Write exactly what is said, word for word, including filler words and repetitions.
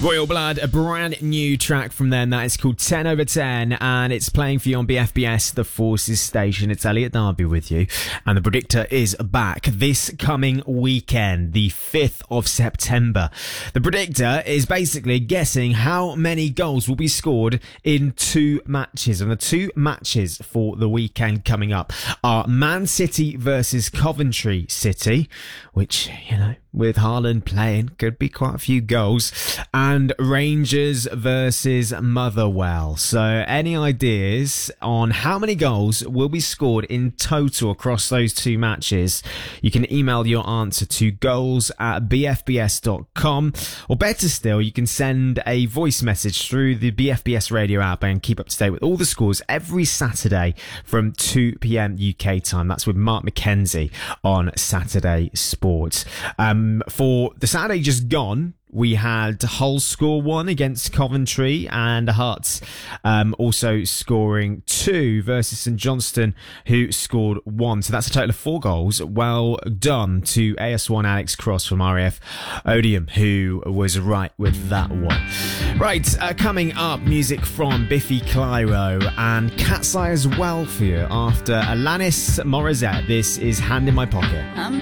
Royal Blood, a brand new track from them that is called ten over ten, and it's playing for you on B F B S, the Forces station. It's Elliot Darby with you, and the Predictor is back this coming weekend, the fifth of September. The Predictor is basically guessing how many goals will be scored in two matches, and the two matches for the weekend coming up are Man City versus Coventry City, which, you know, with Haaland playing, could be quite a few goals, and Rangers versus Motherwell. So any ideas on how many goals will be scored in total across those two matches? You can email your answer to goals at b f b s dot com, or better still, you can send a voice message through the B F B S radio app and keep up to date with all the scores every Saturday from two p.m. U K time. That's with Mark McKenzie on Saturday Sports. Um, for the Saturday just gone, we had Hull score one against Coventry, and Hearts um, also scoring two versus St Johnstone, who scored one. So that's a total of four goals. Well done to A S one Alex Cross from R A F Odium, who was right with that one. Right, uh, coming up, music from Biffy Clyro and Cat's Eye as well for you after Alanis Morissette. This is Hand in My Pocket. I'm